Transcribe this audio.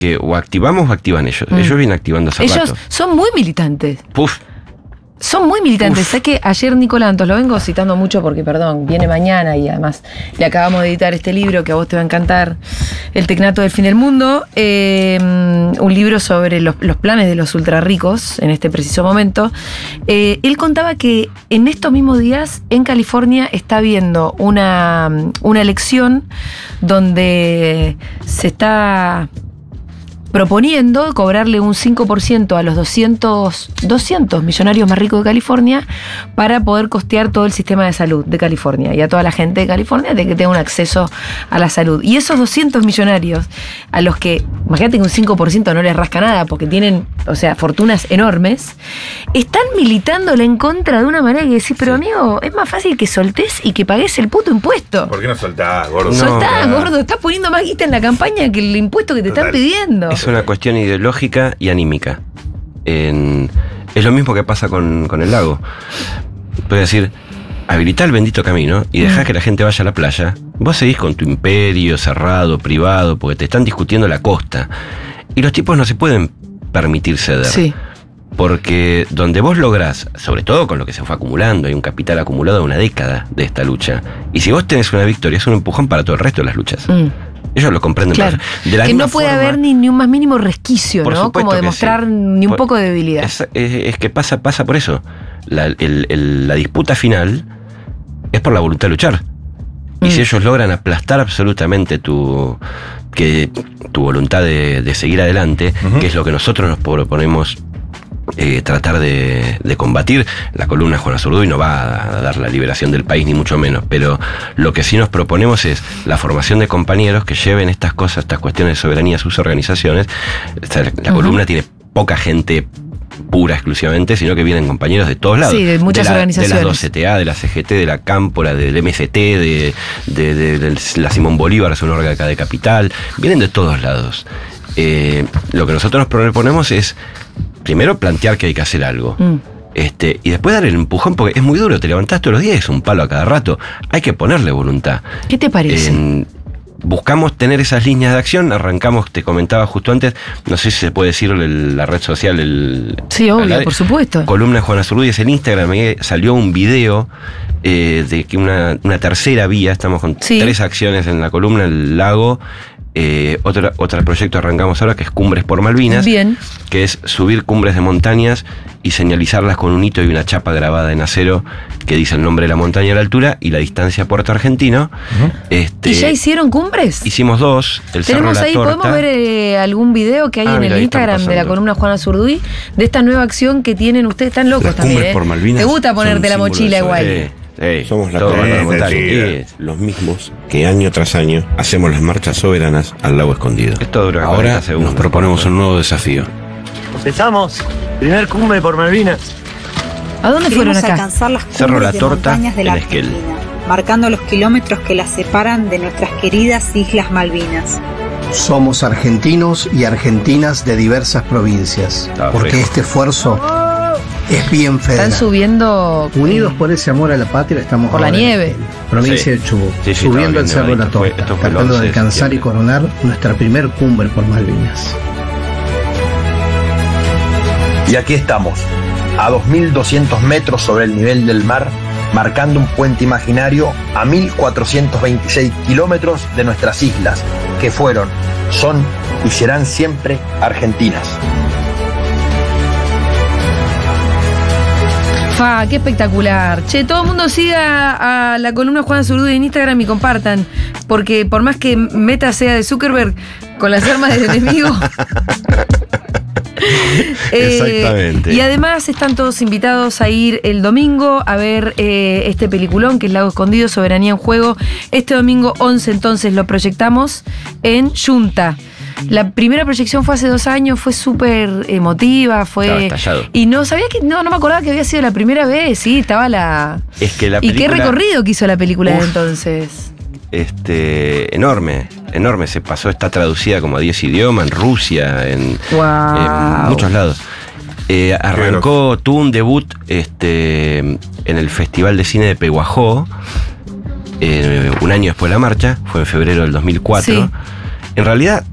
que o activamos o activan ellos. Ellos vienen activando hace rato. Ellos son muy militantes. Puf. Son muy militantes. Sé que ayer Nicolás Antos, lo vengo citando mucho porque, perdón, viene mañana y además le acabamos de editar este libro que a vos te va a encantar, El Tecnato del Fin del Mundo, un libro sobre los planes de los ultrarricos en este preciso momento. Él contaba que en estos mismos días en California está habiendo una elección donde se está proponiendo cobrarle un 5% a los 200 millonarios más ricos de California para poder costear todo el sistema de salud de California y a toda la gente de California de que tenga un acceso a la salud. Y esos 200 millonarios a los que, imagínate que un 5% no les rasca nada porque tienen, o sea, fortunas enormes, están militándole en contra de una manera que decís, pero amigo, es más fácil que soltés y que pagues el puto impuesto. ¿Por qué no soltás, gordo? Soltás, gordo, estás poniendo más guita en la campaña que el impuesto que te están pidiendo. Es una cuestión ideológica y anímica. Es lo mismo que pasa con el lago. Puedes decir, habilitá el bendito camino y dejá que la gente vaya a la playa. Vos seguís con tu imperio cerrado, privado, porque te están discutiendo la costa. Y los tipos no se pueden permitir ceder. Sí. Porque donde vos lográs, sobre todo con lo que se fue acumulando, hay un capital acumulado de una década de esta lucha. Y si vos tenés una victoria, es un empujón para todo el resto de las luchas. Ellos lo comprenden. Claro, de la que no misma puede forma, haber ni un más mínimo resquicio, ¿no? Como demostrar ni un poco de debilidad. Es que pasa por eso. La disputa final es por la voluntad de luchar. Y si ellos logran aplastar absolutamente tu voluntad de seguir adelante, que es lo que nosotros nos proponemos tratar de combatir. La columna Juan Azurduy no va a dar la liberación del país, ni mucho menos, pero lo que sí nos proponemos es la formación de compañeros que lleven estas cosas, estas cuestiones de soberanía a sus organizaciones. La columna tiene poca gente pura exclusivamente, sino que vienen compañeros de todos lados. Sí, de muchas organizaciones. De la 2CTA, de la CGT, de la Cámpora, del MST, de la Simón Bolívar, es un órgano acá de Capital. Vienen de todos lados. Lo que nosotros nos proponemos es primero plantear que hay que hacer algo. Y después dar el empujón, porque es muy duro, te levantás todos los días, es un palo a cada rato. Hay que ponerle voluntad. ¿Qué te parece? Buscamos tener esas líneas de acción, arrancamos, te comentaba justo antes, no sé si se puede decir la red social. Sí, obvio, por supuesto. Columna Juan Azurduy es el Instagram, salió un video de que una tercera vía, estamos con 3 acciones en la columna, el lago. Otro proyecto arrancamos ahora que es Cumbres por Malvinas. Bien. Que es subir cumbres de montañas y señalizarlas con un hito y una chapa grabada en acero que dice el nombre de la montaña y la altura y la distancia a Puerto Argentino. ¿Y ya hicieron cumbres? Hicimos 2. Tenemos ahí, ¿podemos ver algún video que hay en el Instagram de la columna Juan Azurduy de esta nueva acción que tienen? Ustedes están locos también, por Malvinas. Te gusta ponerte la mochila igual. Somos los mismos que año tras año hacemos las marchas soberanas al lago escondido. Ahora nos proponemos un nuevo desafío. Empezamos. Primer cumbre por Malvinas. ¿A dónde fueron acá? Alcanzar las Cerro La cumbres de Torta, montañas de la en Esquel. Argentina, marcando los kilómetros que las separan de nuestras queridas Islas Malvinas. Somos argentinos y argentinas de diversas provincias, porque este esfuerzo es bien federal. Están subiendo. Unidos por ese amor a la patria, estamos por la nieve. Provincia de Chubut, subiendo el Cerro La Torta, tratando de alcanzar y coronar nuestra primer cumbre por Malvinas. Y aquí estamos, a 2.200 metros sobre el nivel del mar, marcando un puente imaginario a 1.426 kilómetros de nuestras islas, que fueron, son y serán siempre argentinas. Qué espectacular. Che, todo el mundo siga a la columna Juan Azurduy en Instagram y compartan, porque por más que Meta sea de Zuckerberg, con las armas del enemigo. Exactamente. Y además están todos invitados a ir el domingo a ver este peliculón que es Lago Escondido, Soberanía en Juego. Este domingo 11 entonces lo proyectamos en Junta. La primera proyección fue hace 2 años, fue súper emotiva, fue. Estaba estallado. Y no sabía que. No me acordaba que había sido la primera vez, sí, estaba la. Es que la película. ¿Y qué recorrido que hizo la película de entonces? Enorme. Se pasó, está traducida como a 10 idiomas, en Rusia, en muchos lados. Arrancó, tuvo un debut en el Festival de Cine de Pehuajó, un año después de la marcha, fue en febrero del 2004. Sí. En realidad